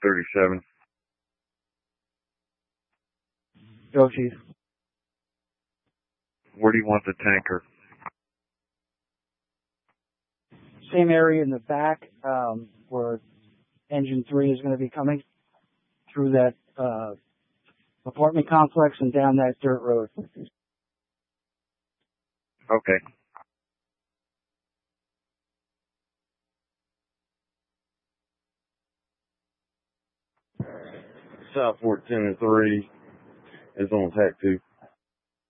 37. Go, Chief. Where do you want the tanker? Same area in the back where engine 3 is going to be coming through that apartment complex and down that dirt road. Okay. South 14 and 3 is on tack 2.